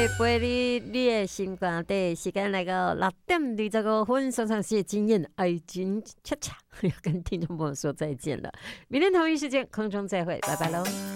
陪你的心肝底，时间来到6:25，上场是经验爱情恰恰，要跟听众朋友说再见了。明天同一时间空中再会，拜拜喽。